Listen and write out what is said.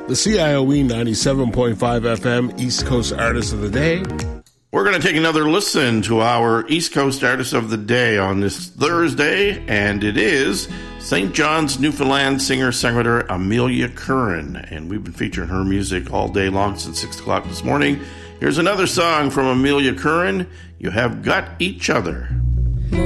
The CIOE 97.5 FM East Coast Artist of the Day. We're going to take another listen to our East Coast Artist of the Day on this Thursday, and it is St. John's, Newfoundland singer-songwriter Amelia Curran, and we've been featuring her music all day long since 6 o'clock this morning. Here's another song from Amelia Curran, You Have Got Each Other.